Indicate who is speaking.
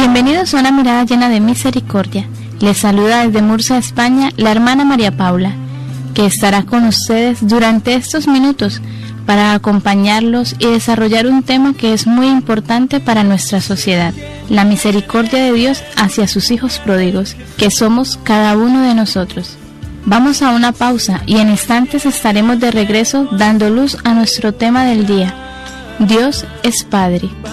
Speaker 1: Bienvenidos a una mirada llena de misericordia. Les saluda desde Murcia, España, la hermana María Paula, que estará con ustedes durante estos minutos para acompañarlos y desarrollar un tema que es muy importante para nuestra sociedad: la misericordia de Dios hacia sus hijos pródigos, que somos cada uno de nosotros. Vamos a una pausa y en instantes estaremos de regreso dando luz a nuestro tema del día: Dios es Padre.